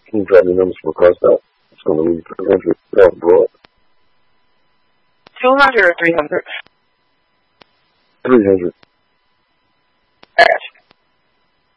Can you drop me numbers for cost out? It's going to leave 300 off broad. 200 or 300? 300.